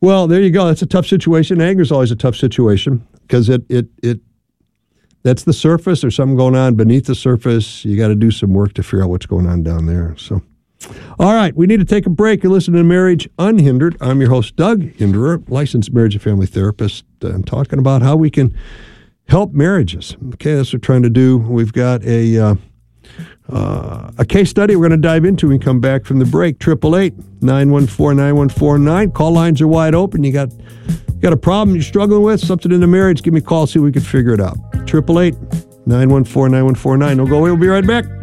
Well, there you go. That's a tough situation. Anger is always a tough situation because that's the surface. There's something going on beneath the surface. You got to do some work to figure out what's going on down there. So, all right, we need to take a break. You're listening to Marriage Unhindered. I'm your host, Doug Hinderer, licensed marriage and family therapist, and talking about how we can help marriages. Okay, that's what we're trying to do. We've got a case study we're going to dive into when we come back from the break. 888-914-9149. Call lines are wide open. You got a problem you're struggling with, something in the marriage, give me a call, see if we can figure it out. 888-914-9149. Don't go away. We'll be right back.